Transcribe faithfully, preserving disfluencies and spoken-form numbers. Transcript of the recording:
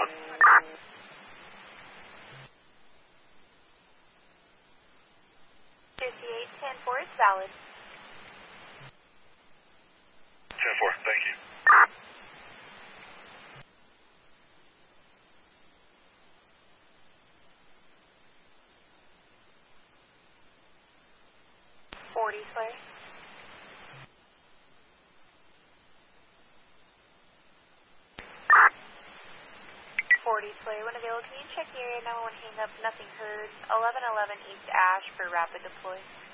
fifty-eight ten four is valid. ten four, thank you. forty clear. forty clear. When available, can you check the area? nine one one hang up, nothing heard. eleven eleven East Ash for rapid deploy.